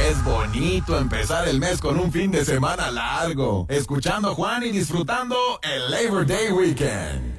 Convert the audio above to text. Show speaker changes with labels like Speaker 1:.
Speaker 1: Es bonito empezar el mes con un fin de semana largo, escuchando a Juan y disfrutando el Labor Day Weekend.